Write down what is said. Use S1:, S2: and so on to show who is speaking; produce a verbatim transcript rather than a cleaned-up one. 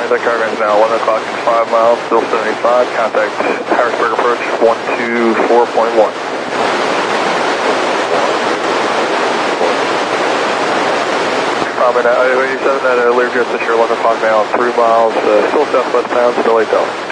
S1: That caravan is now eleven o'clock and five miles, still seventy-five. Contact Harrisburg approach one two four point one. Um, and uh, you said that uh, Learjet, since you're eleven o'clock now, three miles, uh, still southwest bound, still eight dollars.